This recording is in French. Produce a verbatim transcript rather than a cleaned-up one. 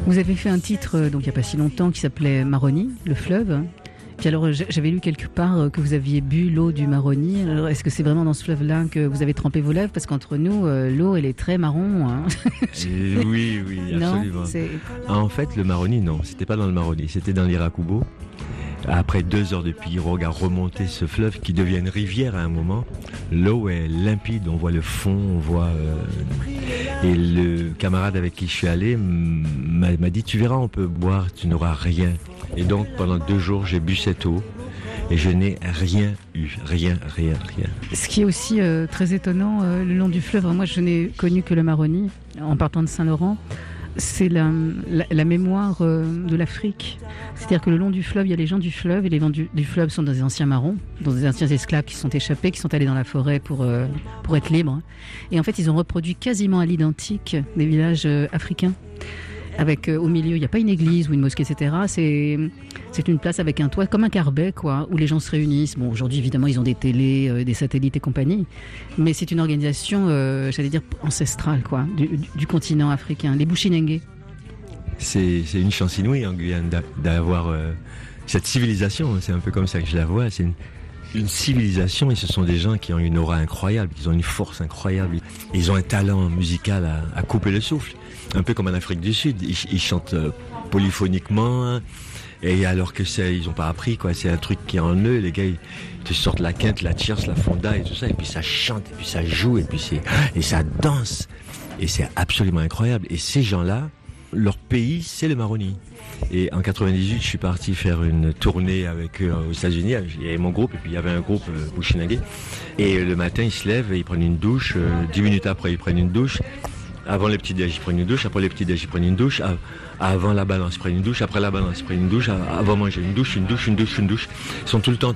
Vous avez fait un titre, donc il n'y a pas si longtemps, qui s'appelait Maroni, le fleuve. Puis alors, j'avais lu quelque part que vous aviez bu l'eau du Maroni. Alors, est-ce que c'est vraiment dans ce fleuve-là que vous avez trempé vos lèvres? Parce qu'entre nous, euh, l'eau, elle est très marron. Hein. Oui, oui, absolument. Non, ah, en fait, le Maroni, non, c'était pas dans le Maroni, c'était dans l'Irakubo. Après deux heures de pirogue à remonter ce fleuve qui devient une rivière à un moment, l'eau est limpide, on voit le fond, on voit... Euh... Et le camarade avec qui je suis allé m'a, m'a dit, tu verras, on peut boire, tu n'auras rien. Et donc pendant deux jours, j'ai bu cette eau et je n'ai rien eu, rien, rien, rien. Ce qui est aussi euh, très étonnant, euh, le long du fleuve, moi je n'ai connu que le Maroni, en partant de Saint-Laurent. C'est la, la, la mémoire euh, de l'Afrique. C'est-à-dire que le long du fleuve, il y a les gens du fleuve, et les gens du, du fleuve sont des anciens marrons, dans des anciens esclaves qui sont échappés, qui sont allés dans la forêt pour, euh, pour être libres. Et en fait, ils ont reproduit quasiment à l'identique des villages euh, africains. Avec euh, au milieu, il n'y a pas une église ou une mosquée, et cetera. C'est, c'est une place avec un toit, comme un carbet, quoi, où les gens se réunissent. Bon, aujourd'hui, évidemment, ils ont des télés, euh, des satellites et compagnie. Mais c'est une organisation, euh, j'allais dire, ancestrale, quoi, du, du, du continent africain. Les Bushinengue. C'est, c'est une chance inouïe en Guyane d'avoir euh, cette civilisation. C'est un peu comme ça que je la vois. C'est une, une civilisation et ce sont des gens qui ont une aura incroyable, qui ont une force incroyable. Ils ont un talent musical à, à couper le souffle. Un peu comme en Afrique du Sud, ils, ils chantent euh, polyphoniquement, hein, et alors que c'est, ils ont pas appris, quoi. C'est un truc qui est en eux. Les gars, ils te sortent la quinte, la tierce, la fonda et tout ça, et puis ça chante, et puis ça joue, et puis c'est et ça danse, et c'est absolument incroyable. Et ces gens-là, leur pays, c'est le Maroni. Et en quatre-vingt-dix-huit, je suis parti faire une tournée avec eux aux États-Unis. Il y avait mon groupe et puis il y avait un groupe euh, Bushinengue. Et le matin, ils se lèvent et ils prennent une douche. Euh, dix minutes après, ils prennent une douche. Avant les petits déj, ils prennent une douche. Après les petits déj, ils prennent une douche. Avant la balance, ils prennent une douche. Après la balance, ils prennent une douche. Avant manger, une douche, une douche, une douche, une douche. Ils sont tout le temps